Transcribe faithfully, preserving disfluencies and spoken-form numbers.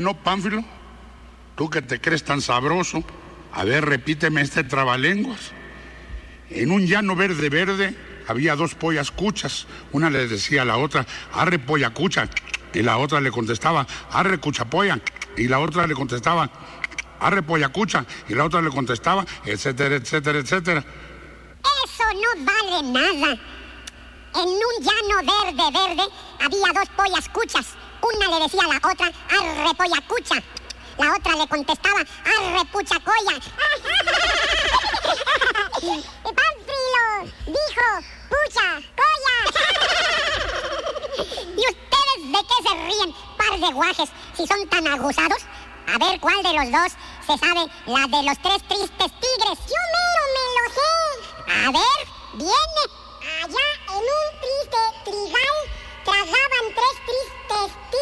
Bueno, Pánfilo, tú que te crees tan sabroso, a ver, repíteme este trabalenguas. En un llano verde verde había dos pollas cuchas. Una le decía a la otra, arre polla cucha. Y la otra le contestaba, arre cucha polla. Y la otra le contestaba, arre polla cucha. Y la otra le contestaba, etcétera, etcétera, etcétera. Eso no vale nada. En un llano verde verde había dos pollas cuchas. Una le decía a la otra, arre polla cucha. La otra le contestaba, arre pucha colla. Pánfilo dijo, pucha colla. ¿Y ustedes de qué se ríen, par de guajes, si son tan aguzados? A ver cuál de los dos se sabe la de los tres tristes tigres. Yo mero me lo sé. A ver, viene. Allá en un triste trigal tragaban tres tristes tigres.